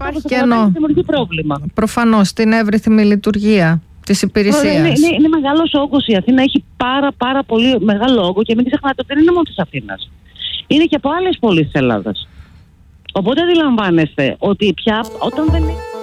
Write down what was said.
υπάρχει κενό. Δημιουργεί πρόβλημα. Προφανώς, στην εύρυθμη λειτουργία της υπηρεσίας. Είναι μεγάλος όγκος. Η Αθήνα έχει πάρα πολύ μεγάλο όγκο και μην ξεχνάτε ότι δεν είναι μόνο της Αθήνας. Είναι και από άλλες πόλεις της Ελλάδας. Οπότε αντιλαμβάνεστε ότι πια όταν δεν έχει